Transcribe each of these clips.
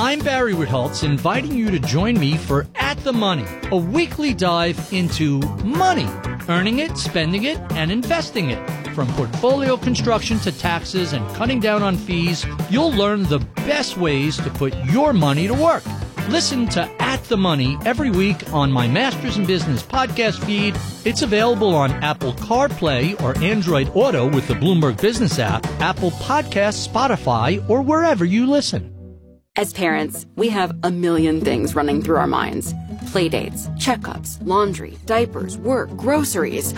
I'm Barry Ritholtz, inviting you to join me for At the Money, a weekly dive into money, earning it, spending it, and investing it. From portfolio construction to taxes and cutting down on fees, you'll learn the best ways to put your money to work. Listen to At the Money every week on my Masters in Business podcast feed. It's available on Apple CarPlay or Android Auto with the Bloomberg Business app, Apple Podcasts, Spotify, or wherever you listen. As parents, we have a million things running through our minds. Playdates, checkups, laundry, diapers, work, groceries.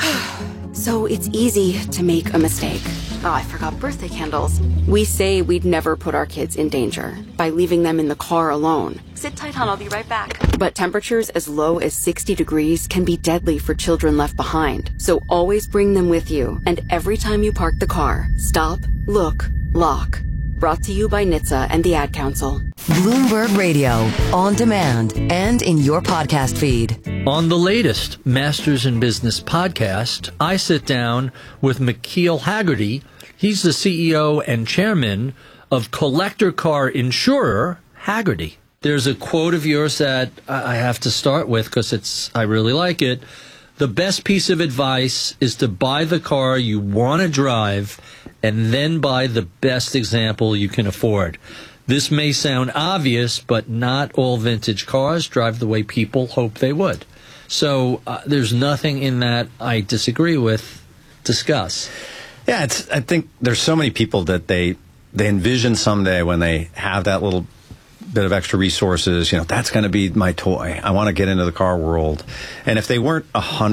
So it's easy to make a mistake. Oh, I forgot birthday candles. We say we'd never put our kids in danger by leaving them in the car alone. Sit tight, hon, I'll be right back. But temperatures as low as 60 degrees can be deadly for children left behind. So always bring them with you. And every time you park the car, stop, look, lock. Brought to you by NHTSA and the Ad Council. Bloomberg Radio, on demand and in your podcast feed. On the latest Masters in Business podcast, I sit down with McKeel Hagerty. He's the CEO and chairman of collector car insurer Hagerty. There's a quote of yours that I have to start with because I really like it. The best piece of advice is to buy the car you want to drive and then buy the best example you can afford. This may sound obvious, but not all vintage cars drive the way people hope they would. So there's nothing in that I disagree with. Discuss. Yeah, I think there's so many people that they envision someday when they have that little bit of extra resources, that's going to be my toy. I want to get into the car world. And if they weren't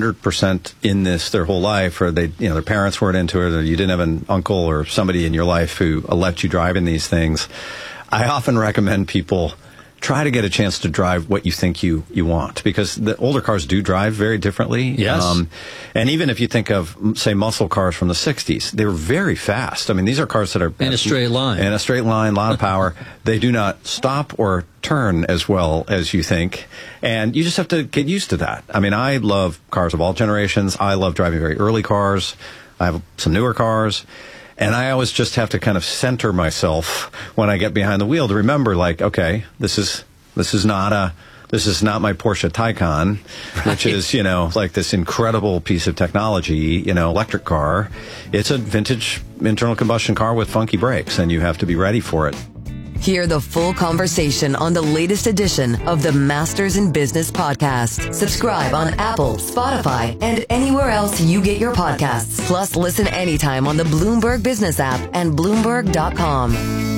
100% in this their whole life, or their parents weren't into it, or you didn't have an uncle or somebody in your life who let you drive in these things, I often recommend people try to get a chance to drive what you think you want, because the older cars do drive very differently. Yes. And even if you think of, say, muscle cars from the 60s, they were very fast. I mean, these are cars that are in a straight line. In a straight line, a lot of power. They do not stop or turn as well as you think. And you just have to get used to that. I mean, I love cars of all generations. I love driving very early cars. I have some newer cars. And I always just have to kind of center myself when I get behind the wheel to remember, okay, this is not my Porsche Taycan, which is, like this incredible piece of technology, electric car. It's a vintage internal combustion car with funky brakes, and you have to be ready for it. Hear the full conversation on the latest edition of the Masters in Business podcast. Subscribe on Apple, Spotify, and anywhere else you get your podcasts. Plus, listen anytime on the Bloomberg Business app and Bloomberg.com.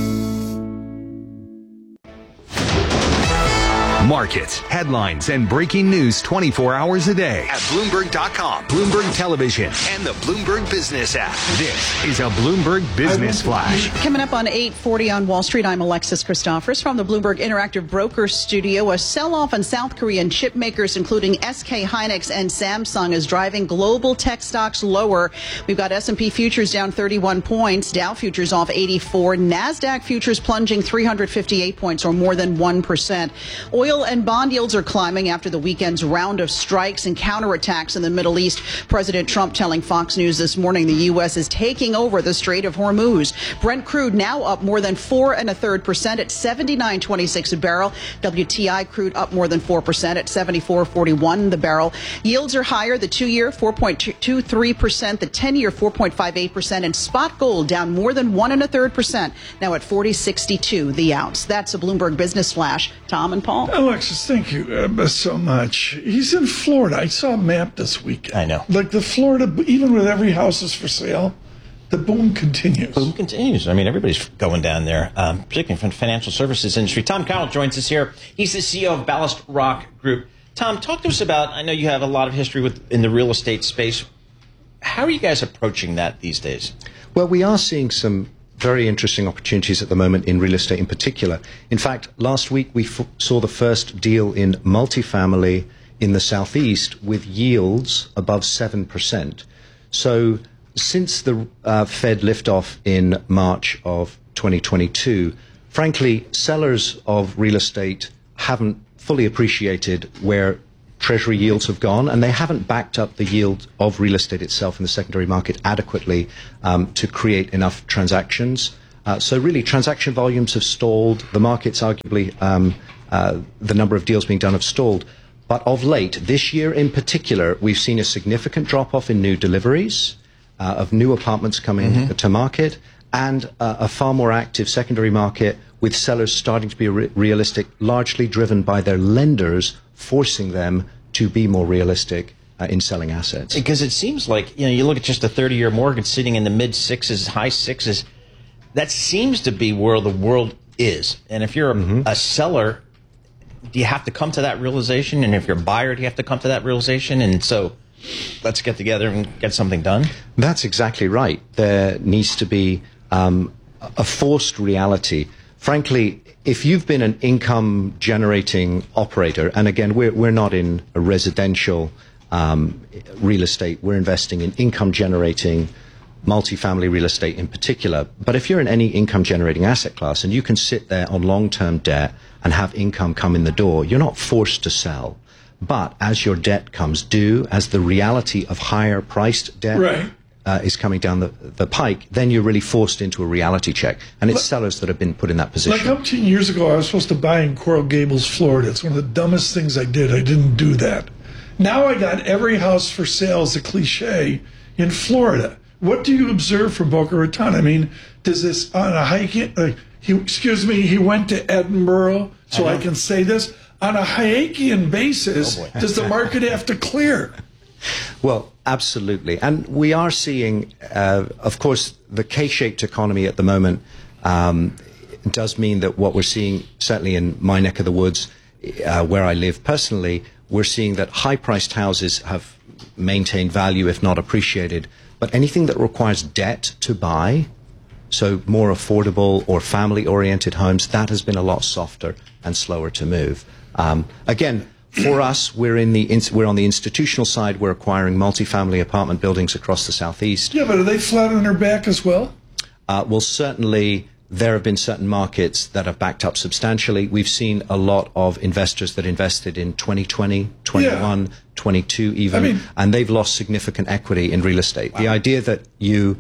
Markets, headlines, and breaking news 24 hours a day at Bloomberg.com, Bloomberg Television, and the Bloomberg Business app. This is a Bloomberg Business Flash. Coming up on 8:40 on Wall Street, I'm Alexis Christophers from the Bloomberg Interactive Brokers Studio. A sell-off on South Korean chip makers, including SK Hynix and Samsung, is driving global tech stocks lower. We've got S&P futures down 31 points, Dow futures off 84, NASDAQ futures plunging 358 points, or more than 1%. Oil and bond yields are climbing after the weekend's round of strikes and counterattacks in the Middle East. President Trump telling Fox News this morning the U.S. is taking over the Strait of Hormuz. Brent crude now up more than 4 1/3% at $79.26 a barrel. WTI crude up more than 4% at $74.41 the barrel. Yields are higher. The 2-year 4.23%, the 10-year 4.58%, and spot gold down more than 1 1/3%, now at $40.62 the ounce. That's a Bloomberg Business Flash. Tom and Paul. Alexis, thank you so much. He's in Florida. I saw a map this weekend. I know. Like the Florida, even with every house is for sale, the boom continues. Boom continues. I mean, everybody's going down there, particularly from the financial services industry. Tom Cowell joins us here. He's the CEO of Ballast Rock Group. Tom, talk to us about, I know you have a lot of history in the real estate space. How are you guys approaching that these days? Well, we are seeing some very interesting opportunities at the moment in real estate in particular. In fact, last week we saw the first deal in multifamily in the southeast with yields above 7%. So since the Fed liftoff in March of 2022, frankly, sellers of real estate haven't fully appreciated where Treasury yields have gone, and they haven't backed up the yield of real estate itself in the secondary market adequately to create enough transactions. So really, transaction volumes have stalled. The markets, arguably, the number of deals being done have stalled. But of late, this year in particular, we've seen a significant drop-off in new deliveries of new apartments coming to market, and a far more active secondary market with sellers starting to be realistic, largely driven by their lenders forcing them to be more realistic in selling assets. Because it seems like, you look at just a 30-year mortgage sitting in the mid-6s, high 6s, that seems to be where the world is. And if you're a seller, do you have to come to that realization? And if you're a buyer, do you have to come to that realization? And so let's get together and get something done? That's exactly right. There needs to be a forced reality. Frankly, if you've been an income-generating operator, and again, we're not in a residential real estate, we're investing in income-generating multifamily real estate in particular. But if you're in any income-generating asset class and you can sit there on long-term debt and have income come in the door, you're not forced to sell. But as your debt comes due, as the reality of higher-priced debt is coming down the pike, then you're really forced into a reality check. And it's sellers that have been put in that position. Like 18 years ago, I was supposed to buy in Coral Gables, Florida. It's one of the dumbest things I did. I didn't do that. Now I got every house for sale as a cliche in Florida. What do you observe from Boca Raton? I mean, does this on a hiking? He went to Edinburgh, so I can say this. On a Hayekian basis, does the market have to clear? Well, absolutely. And we are seeing, of course, the K-shaped economy at the moment does mean that what we're seeing, certainly in my neck of the woods, where I live personally, we're seeing that high-priced houses have maintained value, if not appreciated. But anything that requires debt to buy, so more affordable or family-oriented homes, that has been a lot softer and slower to move. Again, for us, we're on the institutional side. We're acquiring multifamily apartment buildings across the southeast. Yeah, but are they flat on their back as well? Well, certainly there have been certain markets that have backed up substantially. We've seen a lot of investors that invested in 2020, 21, 22 even, and they've lost significant equity in real estate. Wow. The idea that you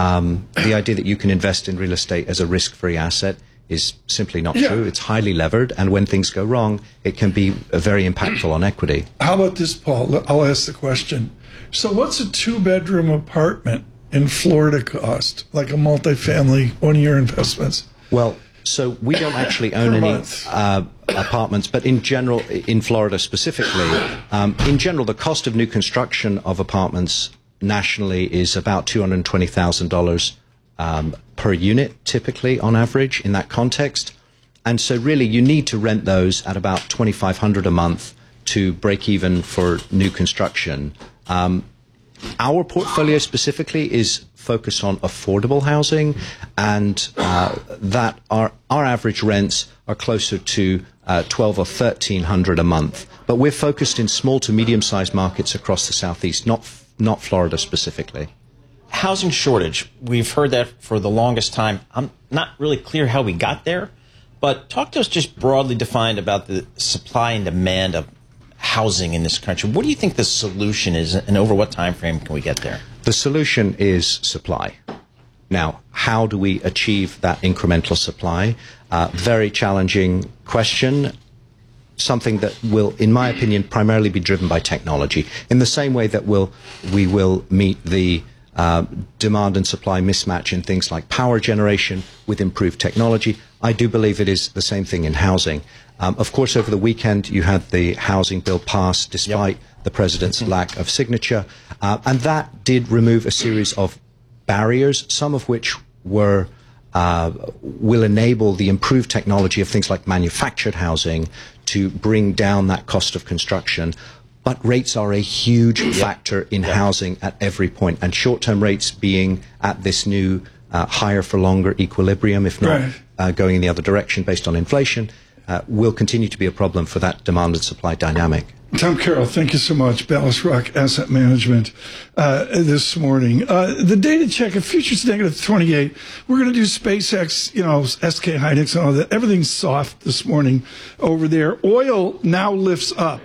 can invest in real estate as a risk-free asset is simply not true. It's highly levered, and when things go wrong, it can be very impactful on equity. How about this, Paul? I'll ask the question. So what's a two-bedroom apartment in Florida cost, like a multifamily, one of your investments? Well, so we don't actually own any apartments, but in general, in Florida specifically, in general, the cost of new construction of apartments nationally is about $220,000 per unit, typically, on average, in that context. And so really, you need to rent those at about $2,500 a month to break even for new construction. Our portfolio specifically is focused on affordable housing, and that our average rents are closer to $1,200 or $1,300 a month. But we're focused in small to medium-sized markets across the southeast, not Florida specifically. Housing shortage. We've heard that for the longest time. I'm not really clear how we got there, but talk to us just broadly defined about the supply and demand of housing in this country. What do you think the solution is, and over what time frame can we get there? The solution is supply. Now, how do we achieve that incremental supply? Very challenging question. Something that will, in my opinion, primarily be driven by technology. In the same way that we will meet the demand and supply mismatch in things like power generation with improved technology, I do believe it is the same thing in housing. Of course, over the weekend, you had the housing bill passed despite the president's lack of signature. And that did remove a series of barriers, some of which will enable the improved technology of things like manufactured housing to bring down that cost of construction. But rates are a huge factor in housing at every point. And short-term rates being at this new higher for longer equilibrium, if not going in the other direction based on inflation, will continue to be a problem for that demand and supply dynamic. Tom Carroll, thank you so much. Ballast Rock Asset Management this morning. The data check, if futures negative 28, we're going to do SpaceX, SK Hynix and all that. Everything's soft this morning over there. Oil now lifts up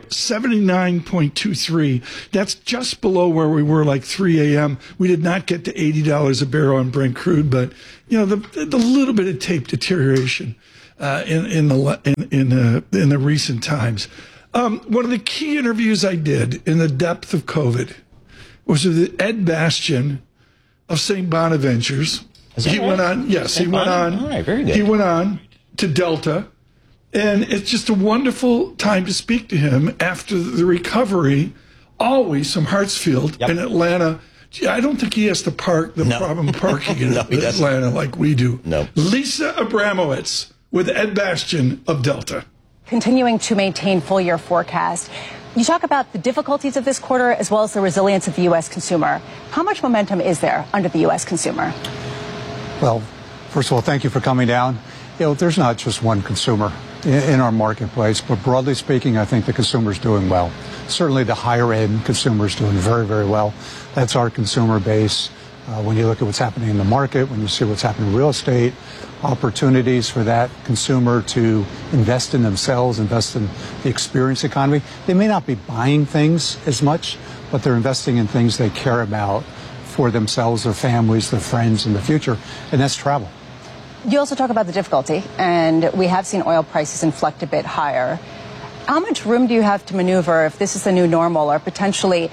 79.23. That's just below where we were like 3 a.m. We did not get to $80 a barrel on Brent crude, but the little bit of tape deterioration in the recent times. One of the key interviews I did in the depth of COVID was with Ed Bastian of St. Bonaventures. He went on. Yes, he went on. All right, very good. He went on to Delta, and it's just a wonderful time to speak to him after the recovery. Always from Hartsfield in Atlanta. I don't think he has to park the problem parking in Atlanta like we do. No. Lisa Abramowitz with Ed Bastian of Delta. Continuing to maintain full-year forecast. You talk about the difficulties of this quarter as well as the resilience of the U.S. consumer. How much momentum is there under the U.S. consumer? Well, first of all, thank you for coming down. There's not just one consumer in our marketplace, but broadly speaking, I think the consumer is doing well. Certainly the higher-end consumer is doing very, very well. That's our consumer base. When you look at what's happening in the market, when you see what's happening in real estate, opportunities for that consumer to invest in themselves, invest in the experience economy. They may not be buying things as much, but they're investing in things they care about for themselves, their families, their friends in the future, and that's travel. You also talk about the difficulty, and we have seen oil prices inflect a bit higher. How much room do you have to maneuver if this is the new normal, or potentially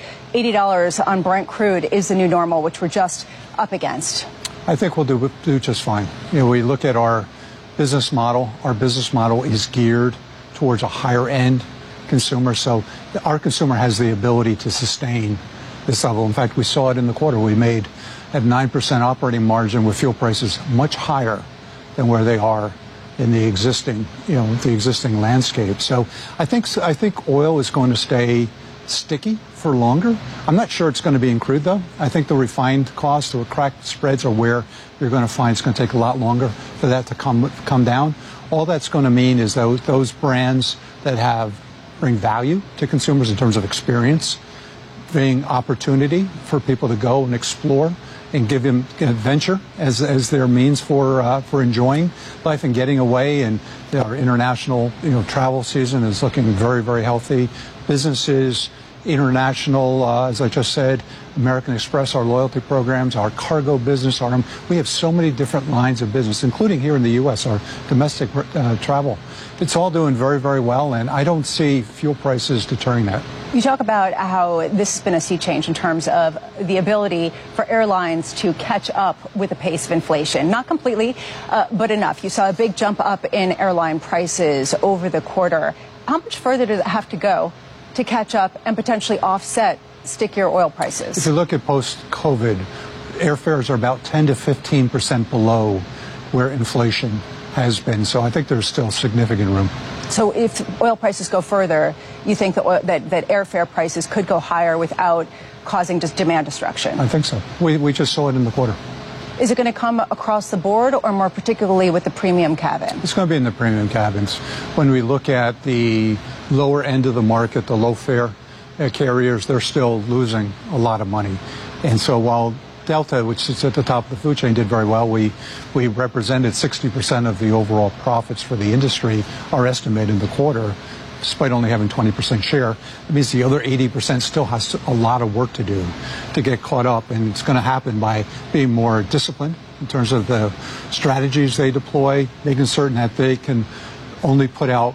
$80 on Brent crude is the new normal, which we're just up against? I think we'll do just fine. We look at our business model. Our business model is geared towards a higher end consumer. So our consumer has the ability to sustain this level. In fact, we saw it in the quarter. We made at 9% operating margin with fuel prices much higher than where they are in the existing, the existing landscape. So I think oil is going to stay sticky for longer. I'm not sure it's going to be in crude, though. I think the refined costs or cracked spreads are where you're going to find it's going to take a lot longer for that to come down. All that's going to mean is those brands that bring value to consumers in terms of experience, bring opportunity for people to go and explore and give them adventure as their means for enjoying life and getting away. And our international travel season is looking very, very healthy. Businesses, international, as I just said, American Express, our loyalty programs, our cargo business, we have so many different lines of business, including here in the U.S., our domestic travel. It's all doing very, very well, and I don't see fuel prices deterring that. You talk about how this has been a sea change in terms of the ability for airlines to catch up with the pace of inflation. Not completely, but enough. You saw a big jump up in airline prices over the quarter. How much further does it have to go to catch up and potentially offset stickier oil prices? If you look at post-COVID, airfares are about 10 to 15% below where inflation has been. So I think there's still significant room. So if oil prices go further, you think that airfare prices could go higher without causing just demand destruction? I think so. We just saw it in the quarter. Is it going to come across the board or more particularly with the premium cabin? It's going to be in the premium cabins. When we look at the lower end of the market, the low fare carriers, they're still losing a lot of money. And so while Delta, which is at the top of the food chain, did very well, we represented 60% of the overall profits for the industry, our estimate in the quarter, despite only having 20% share. It means the other 80% still has a lot of work to do to get caught up, and it's going to happen by being more disciplined in terms of the strategies they deploy, making certain that they can only put out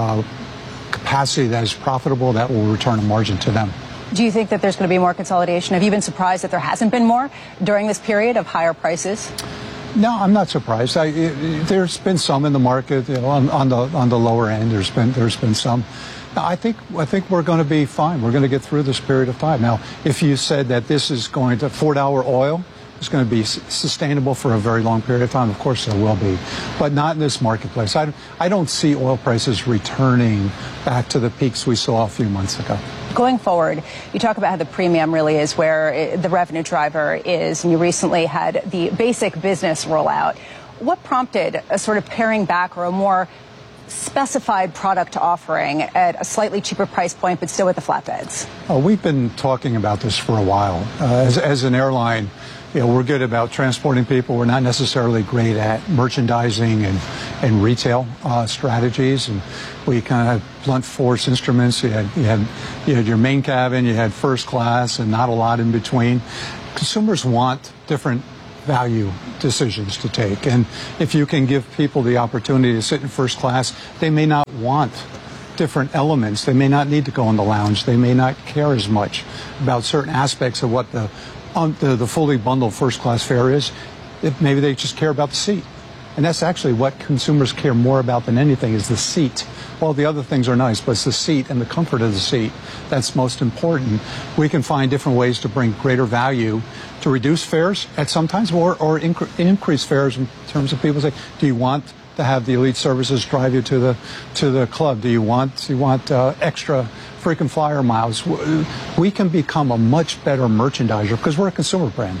capacity that is profitable, that will return a margin to them. Do you think that there's going to be more consolidation? Have you been surprised that there hasn't been more during this period of higher prices? No, I'm not surprised. There's been some in the market, on the lower end. There's been some. I think we're going to be fine. We're going to get through this period of time. Now, if you said that this is going to $4 oil is going to be sustainable for a very long period of time, of course there will be, but not in this marketplace. I don't see oil prices returning back to the peaks we saw a few months ago. Going forward, you talk about how the premium really is where the revenue driver is, and you recently had the basic business rollout. What prompted a sort of paring back or a more specified product offering at a slightly cheaper price point, but still with the flatbeds? We've been talking about this for a while. As an airline, we're good about transporting people. We're not necessarily great at merchandising and retail strategies. And we kind of have blunt force instruments. You had your main cabin, you had first class, and not a lot in between. Consumers want different value decisions to take. And if you can give people the opportunity to sit in first class, they may not want different elements. They may not need to go in the lounge. They may not care as much about certain aspects of what the fully bundled first class fare is. Maybe they just care about the seat. And that's actually what consumers care more about than anything, is the seat. Well, the other things are nice, but it's the seat and the comfort of the seat that's most important. We can find different ways to bring greater value, to reduce fares at some times, or increase fares in terms of people say, do you want to have the elite services drive you to the club? Do you want extra frequent flyer miles? We can become a much better merchandiser because we're a consumer brand.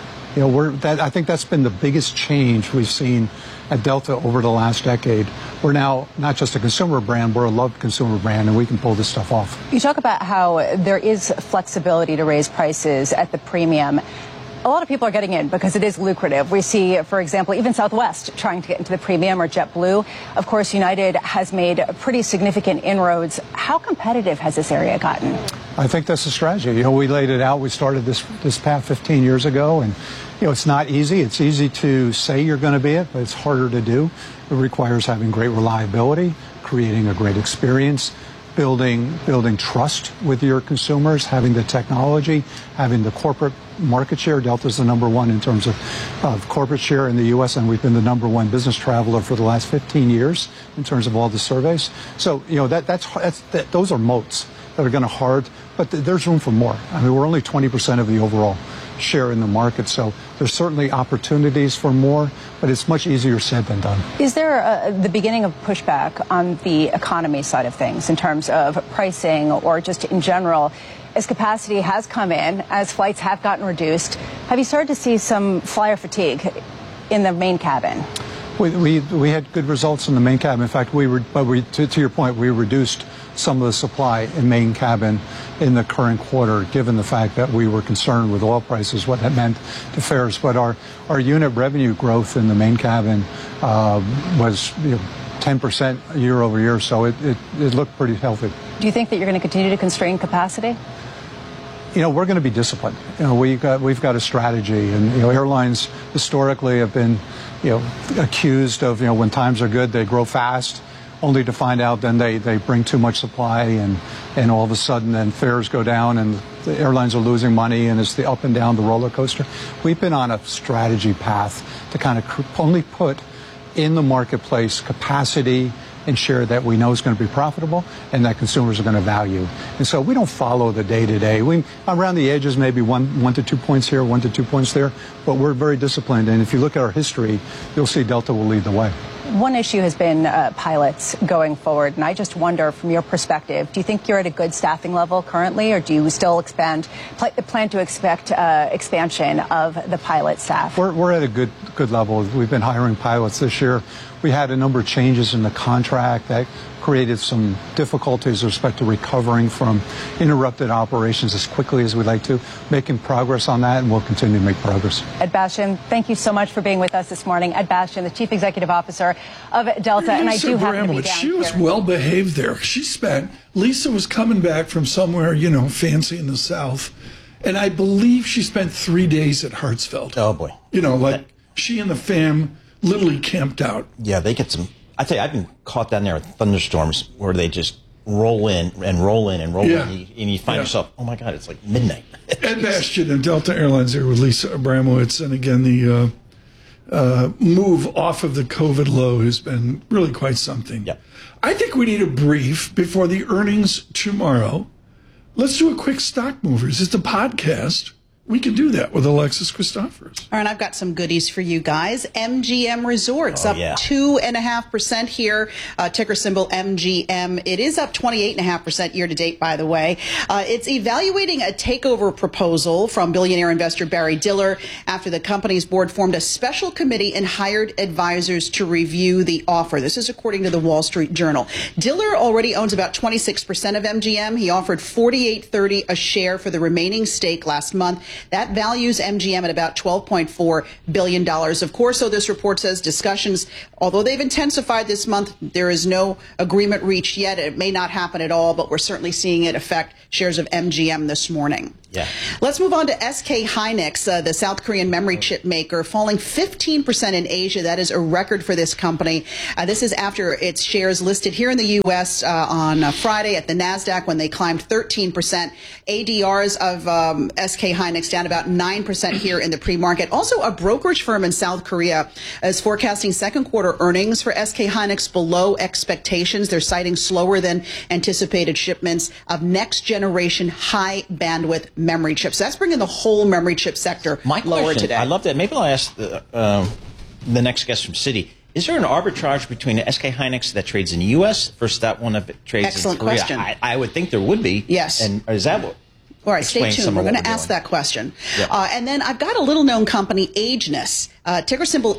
I think that's been the biggest change we've seen at Delta over the last decade. We're now not just a consumer brand, we're a loved consumer brand, and we can pull this stuff off. You talk about how there is flexibility to raise prices at the premium. A lot of people are getting in because it is lucrative. We see, for example, even Southwest trying to get into the premium, or JetBlue. Of course, United has made pretty significant inroads. How competitive has this area gotten? I think that's the strategy. We laid it out. We started this path 15 years ago, and it's not easy. It's easy to say you're going to be it, but it's harder to do. It requires having great reliability, creating a great experience, building trust with your consumers, having the technology, having the corporate market share. Delta's the number one in terms of corporate share in the U.S., and we've been the number one business traveler for the last 15 years in terms of all the surveys. So, those are moats that are going to hard, but there's room for more. I mean, we're only 20% of the overall share in the market, so there's certainly opportunities for more, but it's much easier said than done. Is there the beginning of pushback on the economy side of things in terms of pricing, or just in general, as capacity has come in, as flights have gotten reduced? Have you started to see some flyer fatigue in the main cabin? We had good results in the main cabin. In fact, to your point, we reduced some of the supply in main cabin in the current quarter, given the fact that we were concerned with oil prices, what that meant to fares. But our unit revenue growth in the main cabin was 10% year over year, so it looked pretty healthy. Do you think that you're going to continue to constrain capacity? We're going to be disciplined. We've got a strategy, and airlines historically have been accused of when times are good they grow fast, only to find out then they bring too much supply, and all of a sudden then fares go down and the airlines are losing money, and it's the up and down the roller coaster. We've been on a strategy path to kind of only put in the marketplace capacity and share that we know is going to be profitable and that consumers are going to value. And so we don't follow the day-to-day. We around the edges, maybe one to 2 points here, 1 to 2 points there, but we're very disciplined. And if you look at our history, you'll see Delta will lead the way. One issue has been pilots going forward, and I just wonder, from your perspective, do you think you're at a good staffing level currently, or do you still plan to expect expansion of the pilot staff? We're at a good level. We've been hiring pilots this year. We had a number of changes in the contract that created some difficulties with respect to recovering from interrupted operations as quickly as we'd like to. Making progress on that, and we'll continue to make progress. Ed Bastian, thank you so much for being with us this morning. Ed Bastian, the Chief Executive Officer of Delta, and I do have to be down She was well behaved there. Lisa was coming back from somewhere, fancy in the South, and I believe she spent 3 days at Hartsfield. Oh, boy. She and the fam literally camped out. Yeah, they get some. I tell you, I've been caught down there with thunderstorms where they just roll in and roll in and roll in, and you find yourself, oh my God, it's like midnight. Ed Bastian and Delta Airlines there with Lisa Abramowitz, and again, the move off of the COVID low has been really quite something. Yeah. I think we need a brief before the earnings tomorrow. Let's do a quick stock movers. It's a podcast. We can do that with Alexis Christoforous. All right, I've got some goodies for you guys. MGM Resorts up 2.5% here. Ticker symbol MGM. It is up 28.5% year to date, by the way. It's evaluating a takeover proposal from billionaire investor Barry Diller after the company's board formed a special committee and hired advisors to review the offer. This is according to the Wall Street Journal. Diller already owns about 26% of MGM. He offered $48.30 a share for the remaining stake last month. That values MGM at about $12.4 billion. Of course, so this report says discussions, although they've intensified this month, there is no agreement reached yet. It may not happen at all, but we're certainly seeing it affect shares of MGM this morning. Yeah. Let's move on to SK Hynix, the South Korean memory chip maker, falling 15% in Asia. That is a record for this company. This is after its shares listed here in the U.S. On Friday at the NASDAQ when they climbed 13%. ADRs of SK Hynix down about 9% here in the pre-market. Also, a brokerage firm in South Korea is forecasting second quarter earnings for SK Hynix below expectations. They're citing slower than anticipated shipments of next generation high bandwidth memory chips. That's bringing the whole memory chip sector lower today. I love that. Maybe I'll ask the next guest from Citi. Is there an arbitrage between the SK Hynix that trades in the U.S. versus that one that trades Excellent in Korea? question. I would think there would be. Yes. And is that what? All right, stay tuned. We're going to ask that question. Yep. And then I've got a little-known company, Agenus, ticker symbol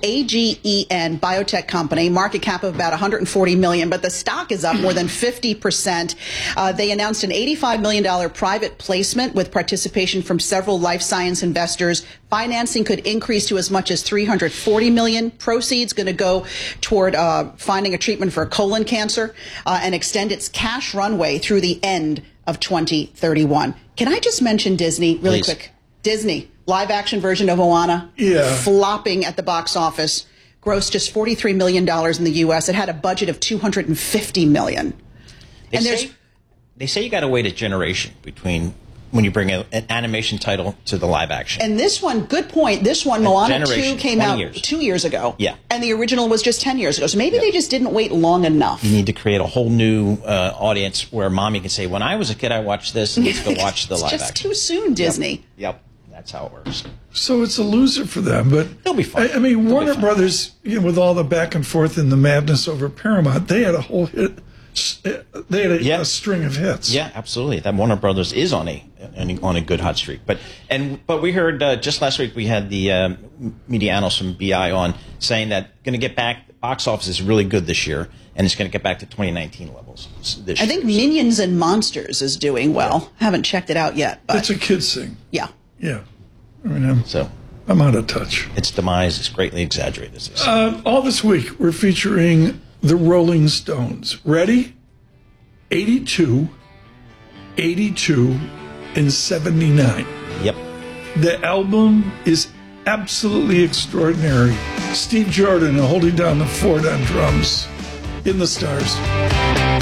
AGEN, biotech company, market cap of about $140 million, but the stock is up more than 50%. They announced an $85 million private placement with participation from several life science investors. Financing could increase to as much as $340 million. Proceeds going to go toward finding a treatment for colon cancer and extend its cash runway through the end of 2031. Can I just mention Disney really Please. quick? Disney, live action version of Moana, flopping at the box office, grossed just $43 million in the U.S. It had a budget of $250 million. They say you got to wait a generation between when you bring an animation title to the live action. And this one, good point, this one, Moana 2, came out 2 years ago. Yeah. And the original was just 10 years ago. So maybe they just didn't wait long enough. You need to create a whole new audience where mommy can say, when I was a kid, I watched this, and let's go watch the live It's action. just too soon, Disney. Yep. That's how it works. So it's a loser for them, but they'll be fine. I mean, Warner Brothers, with all the back and forth and the madness over Paramount, they had a whole hit. They had a string of hits. Yeah, absolutely. That Warner Brothers is on a good hot streak. But we heard just last week we had the media analyst from BI on saying that going to get back. The box office is really good this year, and it's going to get back to 2019 levels this year. I think Minions and Monsters is doing well. Haven't checked it out yet. But It's a kids thing. yeah. Yeah. I mean, I'm out of touch. Its demise is greatly exaggerated. As they say. All this week, we're featuring the Rolling Stones. Ready? 82, 82, and 79. Yep. The album is absolutely extraordinary. Steve Jordan holding down the fort on drums. In the Stars.